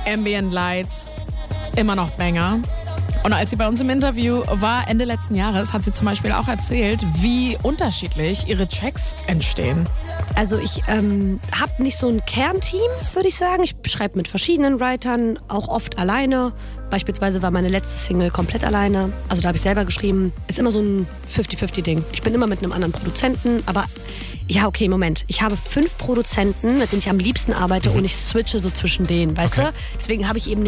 Ambient Lights, immer noch Banger. Und als sie bei uns im Interview war, Ende letzten Jahres, hat sie zum Beispiel auch erzählt, wie unterschiedlich ihre Tracks entstehen. Also ich habe nicht so ein Kernteam, würde ich sagen. Ich schreibe mit verschiedenen Writern, auch oft alleine. Beispielsweise war meine letzte Single komplett alleine. Also da habe ich selber geschrieben. Ist immer so ein 50-50-Ding. Ich bin immer mit einem anderen Produzenten, aber ja, okay, Moment. Ich habe 5 Produzenten, mit denen ich am liebsten arbeite und ich switche so zwischen denen, weißt du? Deswegen habe ich eben